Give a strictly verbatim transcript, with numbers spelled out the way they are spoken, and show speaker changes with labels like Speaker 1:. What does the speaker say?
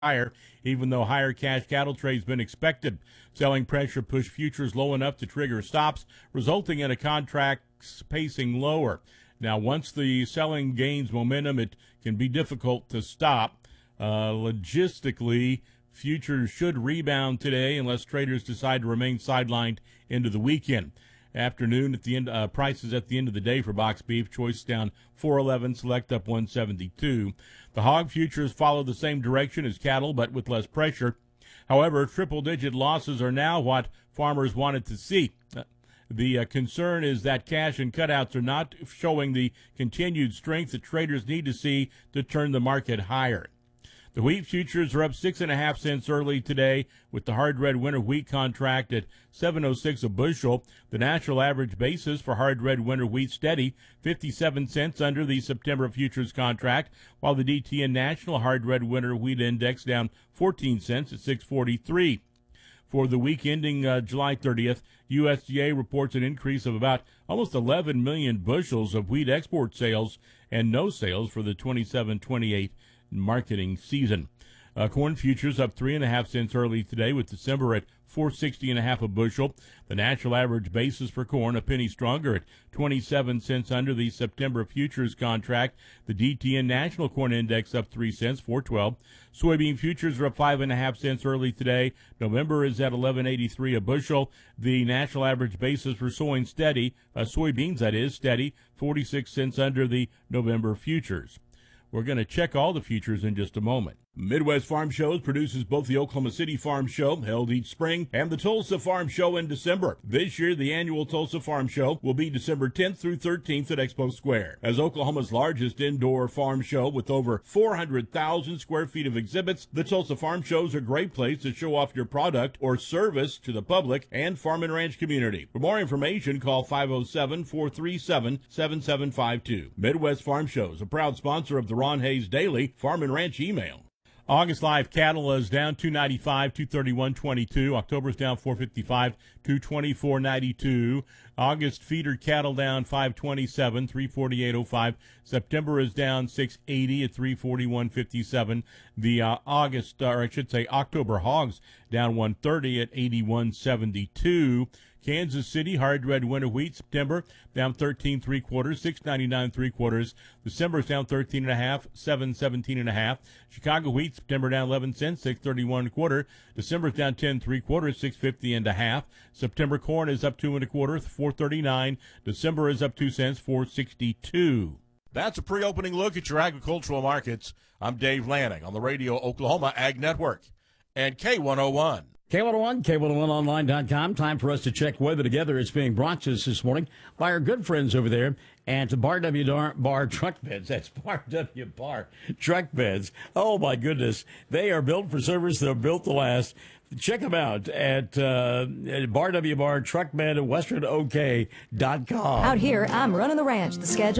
Speaker 1: higher, even though higher cash cattle trade has been expected. Selling pressure pushed futures low enough to trigger stops, resulting in a contracts pacing lower. Now, once the selling gains momentum, it can be difficult to stop. Uh, logistically, futures should rebound today unless traders decide to remain sidelined into the weekend. Afternoon at the end, uh, prices at the end of the day for box beef, choice down four eleven, select up one seventy-two. The hog futures follow the same direction as cattle, but with less pressure. However, triple-digit losses are now what farmers wanted to see. Uh, the uh, concern is that cash and cutouts are not showing the continued strength that traders need to see to turn the market higher. The wheat futures are up six and a half cents early today, with the hard red winter wheat contract at seven oh six a bushel. The national average basis for hard red winter wheat steady, fifty-seven cents under the September futures contract, while the D T N National Hard Red Winter Wheat Index down fourteen cents at six forty-three. For the week ending uh, July thirtieth, U S D A reports an increase of about almost eleven million bushels of wheat export sales and no sales for the twenty-seven twenty-eight marketing season. Uh, corn futures up three and a half cents early today, with December at four sixty and a half a bushel. The national average basis for corn a penny stronger at twenty-seven cents under the September futures contract. The D T N National Corn Index up three cents, four twelve. Soybean futures are up five and a half cents early today. November is at eleven eighty-three a bushel. The national average basis for soy steady, uh, soybeans that is steady, forty-six cents under the November futures. We're going to check all the futures in just a moment. Midwest Farm Shows produces both the Oklahoma City Farm Show, held each spring, and the Tulsa Farm Show in December. This year, the annual Tulsa Farm Show will be December tenth through thirteenth at Expo Square. As Oklahoma's largest indoor farm show with over four hundred thousand square feet of exhibits, the Tulsa Farm Show is a great place to show off your product or service to the public and farm and ranch community. For more information, call five oh seven, four three seven, seven seven five two. Midwest Farm Shows, a proud sponsor of the Ron Hayes Daily Farm and Ranch Email. August live cattle is down two ninety-five, two thirty-one twenty-two. October's down four fifty-five, two twenty-four ninety-two. August feeder cattle down five twenty-seven, three forty-eight oh five. September is down six eighty at three forty-one fifty-seven. The uh, August, or I should say October hogs down one thirty at eighty-one seventy-two. Kansas City hard red winter wheat September down thirteen three quarters, six ninety-nine three quarters. December's down thirteen and a half, seven seventeen and a half. Chicago wheat September down eleven cents, six thirty-one a quarter. December's down ten three quarters, six fifty and a half. September corn is up two and a quarter, four thirty-nine. December is up two cents, four sixty-two. That's a pre-opening look at your agricultural markets. I'm Dave Lanning on the Radio Oklahoma Ag Network and K one oh one.
Speaker 2: K one oh one, K one oh one online dot com. Time for us to check weather together. It's being brought to us this morning by our good friends over there at Bar W Bar Truck Beds. That's Bar W Bar Truck Beds. Oh, my goodness. They are built for service. They're built to last. Check them out at, uh, at Bar W Bar Truck Bed at western O K dot com.
Speaker 3: Out here, I'm running the ranch. The schedule.